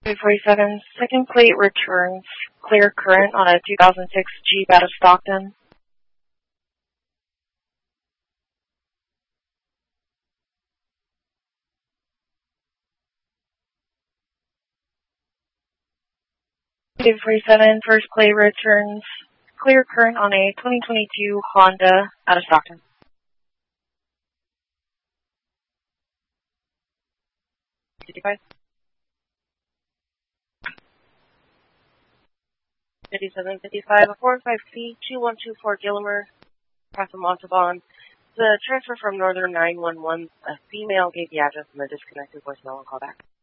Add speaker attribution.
Speaker 1: 247, second plate returns clear current on a 2006 Jeep out of Stockton. Negative 47, first plate returns clear current on a 2022 Honda out of Stockton. $55. 5755, a 45C, 2124 Gilmer, Casa Montalban. The transfer from Northern 911, a female gave the address and the disconnected voicemail and call back.